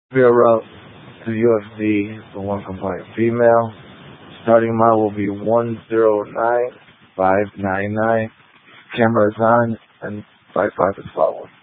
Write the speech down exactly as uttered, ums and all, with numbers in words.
Zero to U F C for one compliant female. Starting amount will be one zero nine five nine nine. Camera is on and five five is following.